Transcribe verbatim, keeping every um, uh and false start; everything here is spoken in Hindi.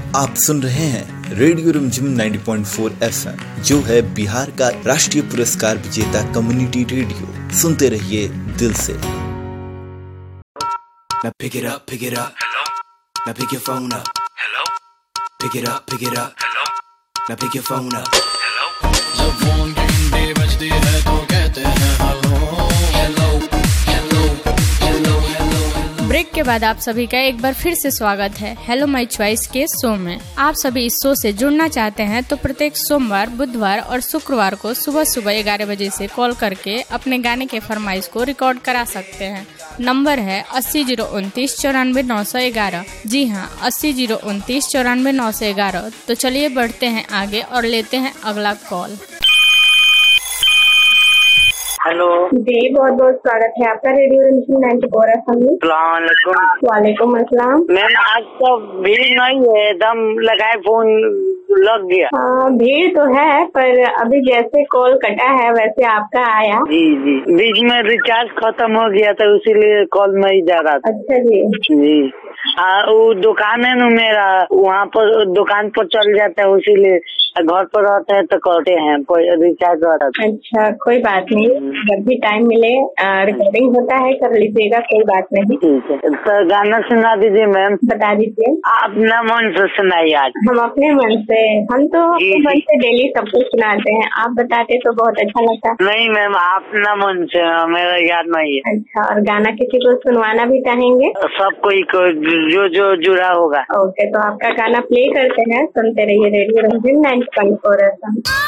आप सुन रहे हैं रेडियो रिमझिम नब्बे पॉइंट चार एफएम, जो है बिहार का राष्ट्रीय पुरस्कार विजेता कम्युनिटी रेडियो। सुनते रहिए दिल से। Now pick it up, pick it up. Hello. Now pick your phone up. Hello. Pick it up, pick it up. Hello. Now pick your phone up. Hello. जब फोन की घंटी बजती है तो कहते हैं hello hello hello hello hello. Break के बाद आप सभी का एक बार फिर से स्वागत है हेलो माय चॉइस के शो में। आप सभी इस शो से जुड़ना चाहते हैं तो प्रत्येक सोमवार, बुधवार और शुक्रवार को सुबह सुबह ग्यारह बजे से कॉल करके अपने गाने के फरमाइश को रिकॉर्ड करा सकते हैं। नंबर है अस्सी जीरो उनतीस चौरानवे नौ सौ ग्यारह। जी हाँ, अस्सी जीरो उनतीस चौरानवे नौ सौ ग्यारह। तो चलिए बढ़ते हैं आगे और लेते हैं अगला कॉल। हेलो जी, बहुत बहुत स्वागत है आपका रेडियो रिमझिम नाइन्टी फोर एफएम में। सलामकुम। वालेकुम अस्सलाम। मैम आज तो भीड़ नहीं है, एकदम लगाए फोन लग गया। हाँ, भीड़ तो है, पर अभी जैसे कॉल कटा है वैसे आपका आया। जी जी, बीच में रिचार्ज खत्म हो गया था, इसीलिए कॉल नहीं जा रहा था। अच्छा जी जी हाँ, वो दुकान है ना मेरा, वहाँ पर दुकान पर चल जाता है, इसीलिए घर पर रहते हैं तो करते हैं, कोई रिचार्ज हो रहा था। अच्छा, कोई बात नहीं, जब भी टाइम मिले रिकॉर्डिंग होता है कर लीजिएगा, कोई बात नहीं। ठीक है, तो गाना सुना दीजिए मैम। बता दीजिए। आप अपना मन से सुनाइए आज। हम अपने मन से, हम तो अपने मन से डेली सब कुछ सुनाते हैं, आप बताते तो बहुत अच्छा लगता। नहीं मैम, आप अपना मन से, मेरा याद नहीं है। अच्छा, और गाना किसी को सुनवाना भी चाहेंगे? सब कोई को जो जो जुड़ा होगा। ओके, तो आपका गाना प्ले करते हैं, सुनते रहिए रेडियो रिमझिम नाइन्टी पॉइंट फोर एफएम।